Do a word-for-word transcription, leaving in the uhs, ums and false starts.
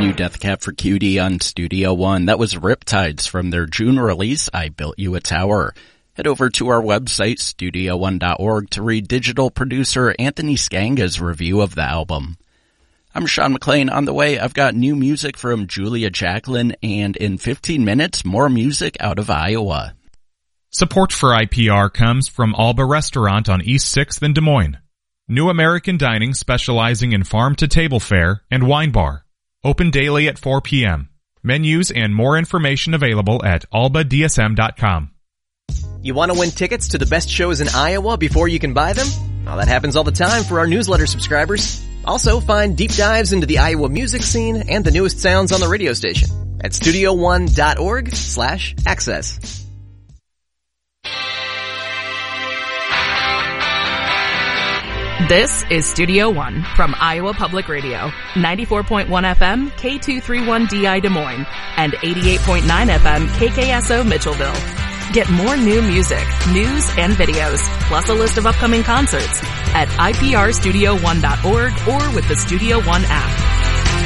new Death Cab for Cutie on Studio One. That was Riptides from their June release, I Built You a Tower. Head over to our website, studio one dot org, to read digital producer Anthony Skanga's review of the album. I'm Sean McLean. On the way, I've got new music from Julia Jacklin, and in fifteen minutes, more music out of Iowa. Support for I P R comes from Alba Restaurant on East sixth in Des Moines. New American Dining specializing in farm-to-table fare and wine bar. Open daily at four p.m. Menus and more information available at alba d s m dot com. You want to win tickets to the best shows in Iowa before you can buy them? Well, that happens all the time for our newsletter subscribers. Also, find deep dives into the Iowa music scene and the newest sounds on the radio station at studio one dot org slash access. This is Studio One from Iowa Public Radio, ninety-four point one F M, K two thirty-one D I Des Moines, and eighty-eight point nine F M, K K S O Mitchellville. Get more new music, news, and videos, plus a list of upcoming concerts at I P R studio one dot org or with the Studio One app.